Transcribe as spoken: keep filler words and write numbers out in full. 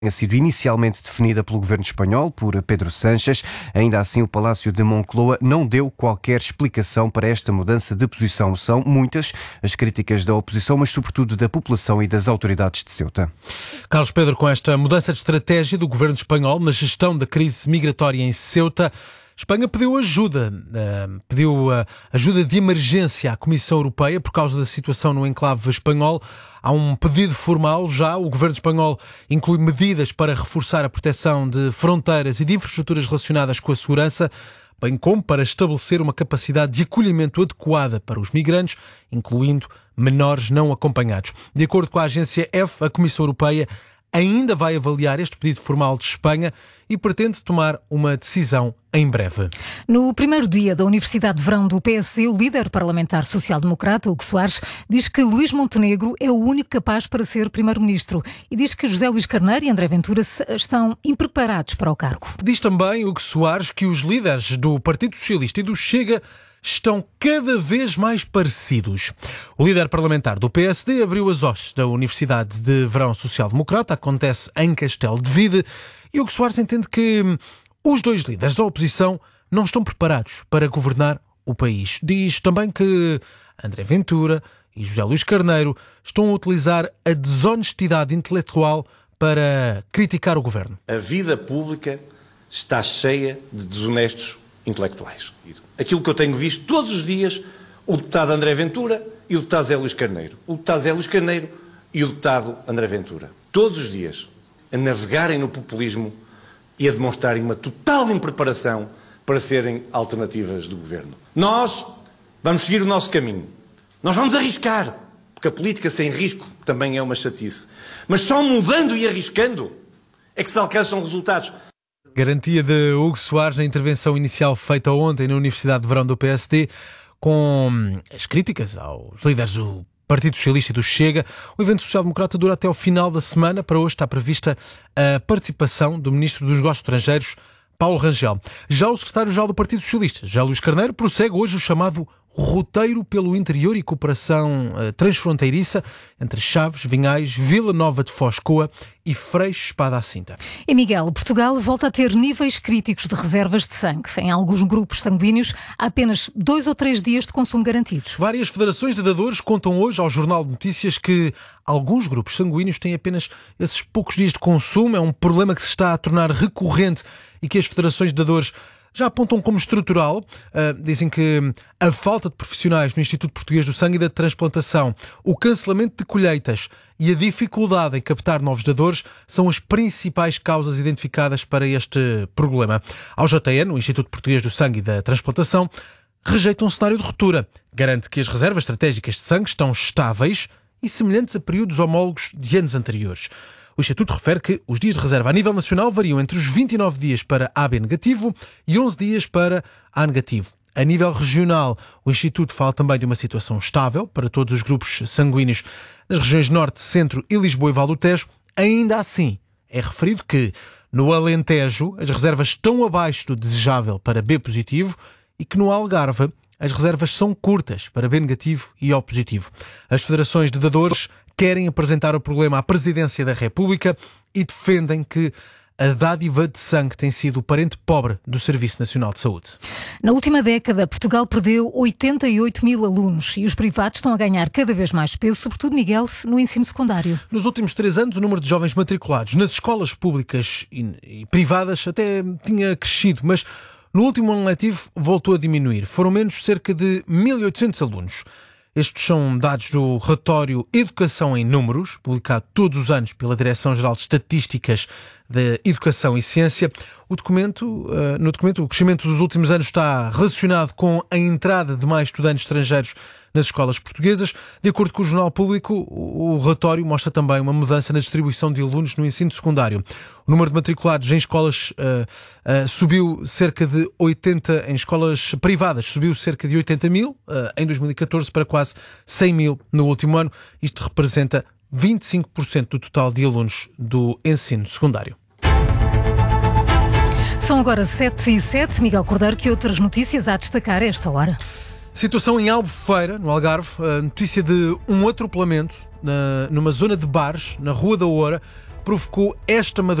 tinha sido inicialmente definida pelo governo espanhol, por Pedro Sánchez. Ainda assim, o Palácio de Moncloa não deu qualquer explicação para esta mudança de posição. São muitas as críticas da oposição, mas sobretudo da população e das autoridades de Ceuta. Carlos Pedro, com esta mudança de estratégia do governo espanhol na gestão da crise migratória em Ceuta, Espanha pediu ajuda, uh, pediu uh, ajuda de emergência à Comissão Europeia por causa da situação no enclave espanhol. Há um pedido formal já. O governo espanhol inclui medidas para reforçar a proteção de fronteiras e de infraestruturas relacionadas com a segurança, bem como para estabelecer uma capacidade de acolhimento adequada para os migrantes, incluindo menores não acompanhados. De acordo com a agência E F, a Comissão Europeia ainda vai avaliar este pedido formal de Espanha e pretende tomar uma decisão em breve. No primeiro dia da Universidade de Verão do P S D, o líder parlamentar social-democrata, Hugo Soares, diz que Luís Montenegro é o único capaz para ser primeiro-ministro e diz que José Luís Carneiro e André Ventura estão impreparados para o cargo. Diz também Hugo Soares que os líderes do Partido Socialista e do Chega estão cada vez mais parecidos. O líder parlamentar do P S D abriu as hostes da Universidade de Verão Social-Democrata, acontece em Castelo de Vide, e Hugo Soares entende que os dois líderes da oposição não estão preparados para governar o país. Diz também que André Ventura e José Luís Carneiro estão a utilizar a desonestidade intelectual para criticar o governo. A vida pública está cheia de desonestos intelectuais. Aquilo que eu tenho visto todos os dias, o deputado André Ventura e o deputado José Luís Carneiro. O deputado José Luís Carneiro e o deputado André Ventura. Todos os dias a navegarem no populismo e a demonstrarem uma total impreparação para serem alternativas do governo. Nós vamos seguir o nosso caminho. Nós vamos arriscar, porque a política sem risco também é uma chatice. Mas só mudando e arriscando é que se alcançam resultados. Garantia de Hugo Soares na intervenção inicial feita ontem na Universidade de Verão do P S D, com as críticas aos líderes do Partido Socialista e do Chega. O evento social-democrata dura até ao final da semana. Para hoje está prevista a participação do Ministro dos Negócios Estrangeiros, Paulo Rangel. Já o secretário-geral do Partido Socialista, José Luís Carneiro, prossegue hoje o chamado roteiro pelo interior e cooperação uh, transfronteiriça entre Chaves, Vinhais, Vila Nova de Foscoa e Freixo Espada à Cinta. E Miguel, Portugal volta a ter níveis críticos de reservas de sangue. Em alguns grupos sanguíneos, há apenas dois ou três dias de consumo garantidos. Várias federações de dadores contam hoje ao Jornal de Notícias que alguns grupos sanguíneos têm apenas esses poucos dias de consumo. É um problema que se está a tornar recorrente e que as federações de dadores já apontam como estrutural. Uh, dizem que a falta de profissionais no Instituto Português do Sangue e da Transplantação, o cancelamento de colheitas e a dificuldade em captar novos dadores são as principais causas identificadas para este problema. Ao J T N, o Instituto Português do Sangue e da Transplantação, rejeita um cenário de ruptura. Garante que as reservas estratégicas de sangue estão estáveis e semelhantes a períodos homólogos de anos anteriores. O Instituto refere que os dias de reserva a nível nacional variam entre os vinte e nove dias para A B negativo e onze dias para A negativo. A nível regional, o Instituto fala também de uma situação estável para todos os grupos sanguíneos nas regiões Norte, Centro e Lisboa e Val do Tejo. Ainda assim, é referido que no Alentejo as reservas estão abaixo do desejável para B positivo e que no Algarve as reservas são curtas para B negativo e O positivo. As federações de dadores querem apresentar o problema à Presidência da República e defendem que a dádiva de sangue tem sido o parente pobre do Serviço Nacional de Saúde. Na última década, Portugal perdeu oitenta e oito mil alunos e os privados estão a ganhar cada vez mais peso, sobretudo, Miguel, no ensino secundário. Nos últimos três anos, o número de jovens matriculados nas escolas públicas e privadas até tinha crescido, mas no último ano letivo voltou a diminuir. Foram menos cerca de mil e oitocentos alunos. Estes são dados do relatório Educação em Números, publicado todos os anos pela Direção-Geral de Estatísticas da Educação e Ciência. O documento, no documento, o crescimento dos últimos anos está relacionado com a entrada de mais estudantes estrangeiros nas escolas portuguesas. De acordo com o Jornal Público, o relatório mostra também uma mudança na distribuição de alunos no ensino secundário. O número de matriculados em escolas uh, uh, subiu cerca de oitenta, em escolas privadas subiu cerca de oitenta mil uh, em dois mil e catorze para quase cem mil no último ano. Isto representa vinte e cinco por cento do total de alunos do ensino secundário. São agora sete e sete. Miguel Cordeiro, que outras notícias há a destacar a esta hora? Situação em Albufeira, no Algarve, a notícia de um atropelamento na, numa zona de bares, na Rua da Oura, provocou esta madrugada